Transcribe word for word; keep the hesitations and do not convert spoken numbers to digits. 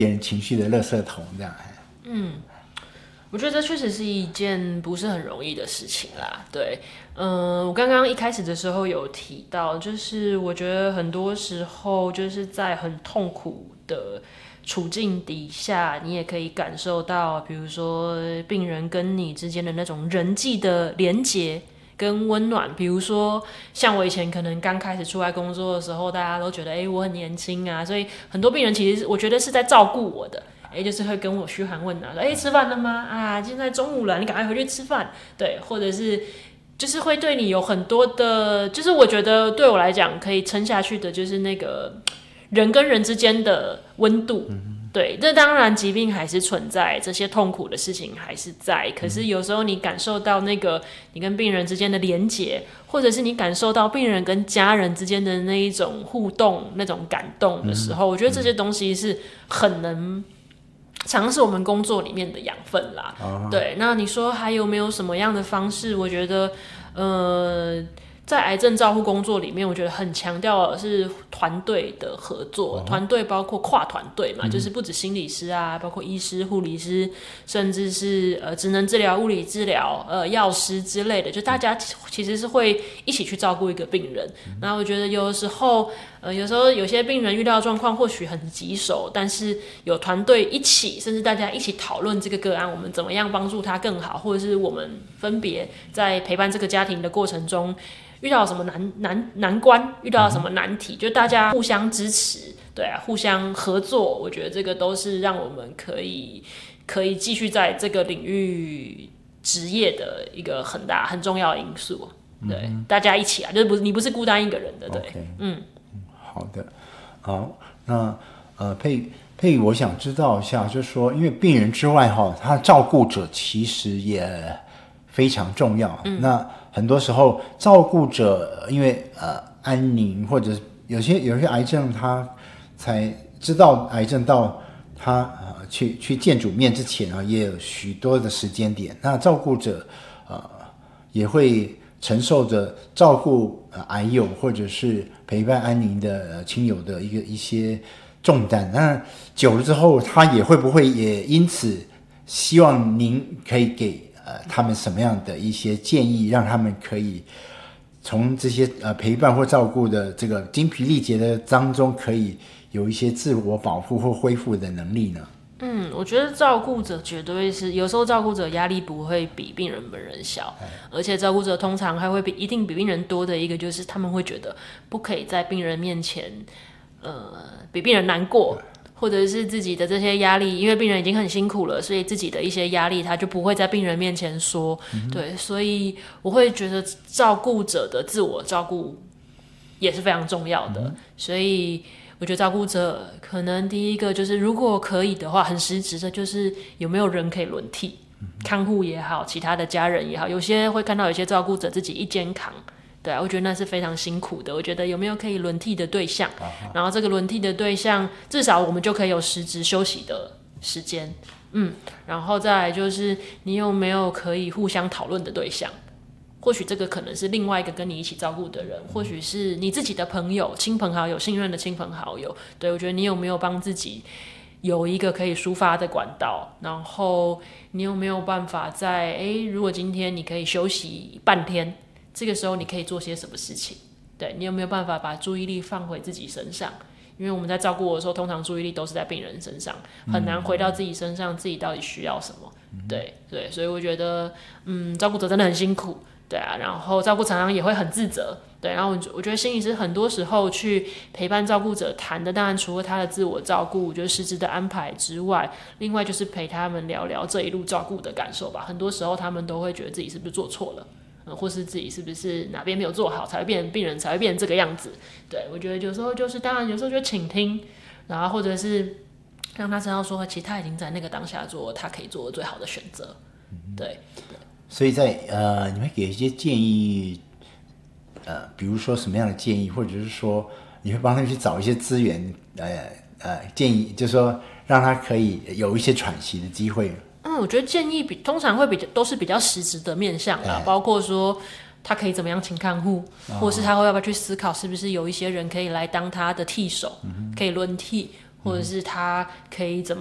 别人情绪的垃圾桶这样。 嗯，我觉得这确实是一件不是很容易的事情啦。对，嗯、呃，我刚刚一开始的时候有提到，就是我觉得很多时候就是在很痛苦的处境底下，你也可以感受到，比如说病人跟你之间的那种人际的连结跟温暖。比如说像我以前可能刚开始出来工作的时候，大家都觉得哎、欸、我很年轻啊，所以很多病人其实我觉得是在照顾我的。哎、欸，就是会跟我嘘寒问暖，说：“哎、欸，吃饭了吗？啊，现在中午了，你赶快回去吃饭。”对，或者是就是会对你有很多的，就是我觉得对我来讲可以撑下去的，就是那个人跟人之间的温度。对，这当然疾病还是存在，这些痛苦的事情还是在。可是有时候你感受到那个你跟病人之间的连结，或者是你感受到病人跟家人之间的那一种互动、那种感动的时候，我觉得这些东西是很能。常常是我们工作里面的养分啦。Uh-huh. 对，那你说还有没有什么样的方式？我觉得，呃，在癌症照护工作里面，我觉得很强调的是团队的合作。团队、uh-huh. 包括跨团队嘛， uh-huh. 就是不止心理师啊，包括医师、护理师，甚至是呃职能治疗、物理治疗、呃药师之类的，就大家其实是会一起去照顾一个病人。那、uh-huh. 我觉得有的时候。呃，有时候有些病人遇到的状况或许很棘手，但是有团队一起，甚至大家一起讨论这个个案，我们怎么样帮助他更好，或者是我们分别在陪伴这个家庭的过程中遇到什么难难难关，遇到什么难题，就大家互相支持，对啊，互相合作，我觉得这个都是让我们可以可以继续在这个领域职业的一个很大很重要的因素。对，嗯、大家一起啊，就是不是你不是孤单一个人的，对， okay. 嗯。 好的，好，那呃佩佩，我想知道一下，就是说，因为病人之外哈，他照顾者其实也非常重要。嗯、那很多时候，照顾者因为呃安宁，或者有些有些癌症，他才知道癌症到他呃去去见主面之前啊，也有许多的时间点。那照顾者呃也会承受着照顾呃癌友或者是陪伴安宁的亲友的一个一些重担，那久了之后，他也会不会也因此希望您可以给呃他们什么样的一些建议，让他们可以从这些呃陪伴或照顾的这个精疲力竭的当中，可以有一些自我保护或恢复的能力呢？ 嗯，我觉得照顾者绝对是，有时候照顾者压力不会比病人本人小，而且照顾者通常还会比一定比病人多的一个就是他们会觉得不可以在病人面前，呃，比病人难过，或者是自己的这些压力，因为病人已经很辛苦了，所以自己的一些压力他就不会在病人面前说。嗯、对，所以我会觉得照顾者的自我照顾也是非常重要的，嗯、所以。我觉得照顾者可能第一个就是，如果可以的话，很实质的就是有没有人可以轮替，看护也好，其他的家人也好，有些会看到有些照顾者自己一肩扛，对啊，我觉得那是非常辛苦的。我觉得有没有可以轮替的对象，然后这个轮替的对象，至少我们就可以有实质休息的时间，嗯，然后再来就是你有没有可以互相讨论的对象。或许这个可能是另外一个跟你一起照顾的人，或许是你自己的朋友、亲朋好友、信任的亲朋好友。对，我觉得你有没有帮自己有一个可以抒发的管道，然后你有没有办法在诶，如果今天你可以休息半天，这个时候你可以做些什么事情？对，你有没有办法把注意力放回自己身上？因为我们在照顾我的时候，通常注意力都是在病人身上，很难回到自己身上，自己到底需要什么？对对，所以我觉得，嗯，照顾者真的很辛苦。对啊，然后照顾常常也会很自责，对，然后我觉得心理师很多时候去陪伴照顾者谈的，当然除了他的自我照顾，就是实质的安排之外，另外就是陪他们聊聊这一路照顾的感受吧。很多时候他们都会觉得自己是不是做错了，嗯，或是自己是不是哪边没有做好，才会变成病人才会变成这个样子。对，我觉得有时候就是当然有时候就倾听，然后或者是让他知道说，其实他已经在那个当下做他可以做的最好的选择。对。对， 所以在呃，你会给一些建议，呃，比如说什么样的建议，或者是说你会帮他去找一些资源，呃呃，建议就是说让他可以有一些喘息的机会。 嗯，我觉得建议比通常会比都是比较实质的面向啦，包括说他可以怎么样请看护，或是他会要不要去思考是不是有一些人可以来当他的替手，嗯、可以轮替。 或者是他可以怎么